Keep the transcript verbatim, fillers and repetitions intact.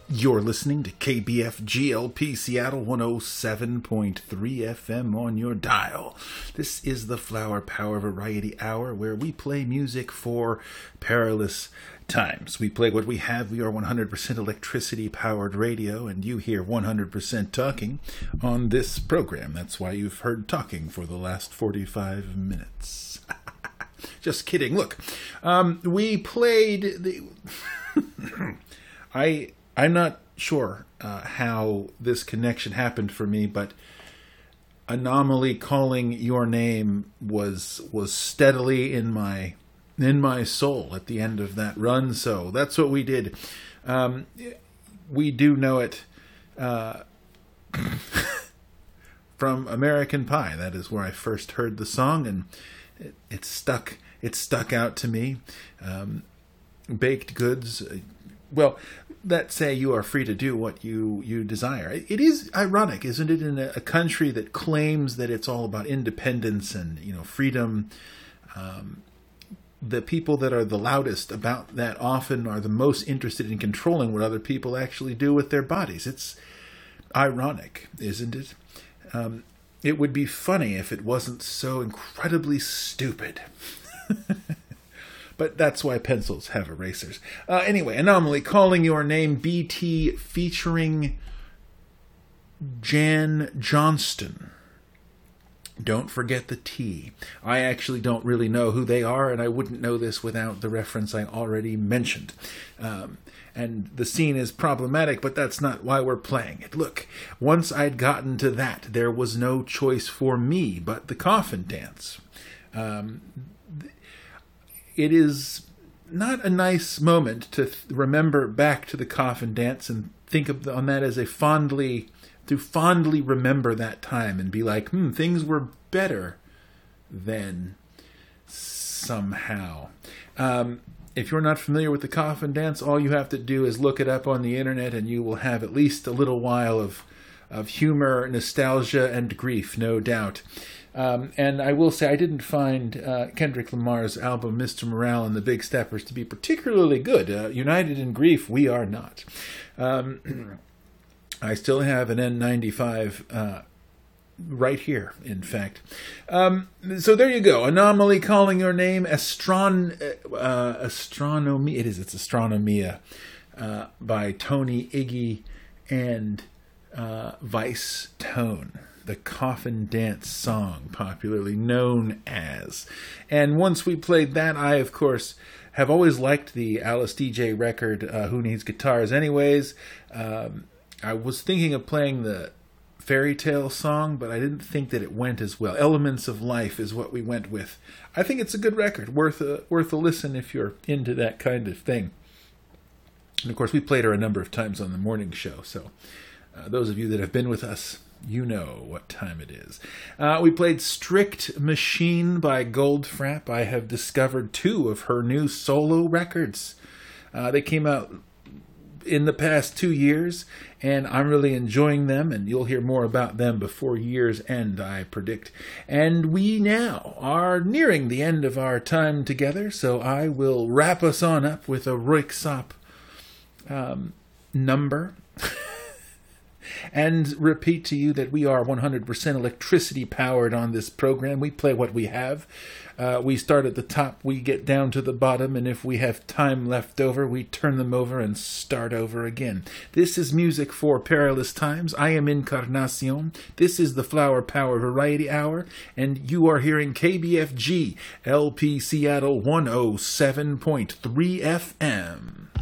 You're listening to K B F G L P Seattle one oh seven point three F M on your dial. This is the Flower Power Variety Hour, where we play music for perilous times. We play what we have. We are one hundred percent electricity-powered radio, and you hear one hundred percent talking on this program. That's why you've heard talking for the last forty-five minutes. Just kidding. Look, um, we played the... I... I'm not sure uh, how this connection happened for me, but Anomaly Calling Your Name was was steadily in my in my soul at the end of that run. So that's what we did. Um, we do know it uh, from American Pie. That is where I first heard the song, and it, it stuck. It stuck out to me. Um, baked goods. Well, that say you are free to do what you, you desire. It is ironic, isn't it, in a, a country that claims that it's all about independence and, you know, freedom. Um, the people that are the loudest about that often are the most interested in controlling what other people actually do with their bodies. It's ironic, isn't it? Um, it would be funny if it wasn't so incredibly stupid. But that's why pencils have erasers. Uh, anyway, Anomaly Calling Your Name, B T featuring Jan Johnston. Don't forget the T. I actually don't really know who they are, and I wouldn't know this without the reference I already mentioned. Um, and the scene is problematic, but that's not why we're playing it. Look, once I'd gotten to that, there was no choice for me but the coffin dance. Um... It is not a nice moment to th- remember back to the coffin dance and think of the, on that as a fondly, to fondly remember that time and be like, hmm, things were better then somehow. Um, if you're not familiar with the coffin dance, all you have to do is look it up on the internet and you will have at least a little while of, of humor, nostalgia, and grief, no doubt. Um, and I will say I didn't find uh, Kendrick Lamar's album Mister Morale and the Big Steppers to be particularly good. Uh, United in Grief, we are not. Um, I still have an N ninety-five uh, right here, in fact. Um, so there you go. Anomaly Calling Your Name, Astron- uh, Astronomy. It is, it's Astronomia uh, by Tony Iggy and uh, Vice Tone. The coffin dance song, popularly known as. And once we played that, I, of course, have always liked the Alice D J record, uh, Who Needs Guitars Anyways. Um, I was thinking of playing the Fairy Tale song, but I didn't think that it went as well. Elements of Life is what we went with. I think it's a good record, worth a, worth a listen if you're into that kind of thing. And, of course, we played her a number of times on the morning show, so uh, those of you that have been with us, you know what time it is. Uh, we played Strict Machine by Goldfrapp. I have discovered two of her new solo records. Uh, they came out in the past two years, and I'm really enjoying them, and you'll hear more about them before year's end, I predict. And we now are nearing the end of our time together, so I will wrap us on up with a Röyksopp um, number. And repeat to you that we are one hundred percent electricity powered on this program. We play what we have. Uh, we start at the top, we get down to the bottom, and if we have time left over, we turn them over and start over again. This is music for perilous times. I am Encarnacion. This is the Flower Power Variety Hour, and you are hearing K B F G L P Seattle one oh seven point three F M.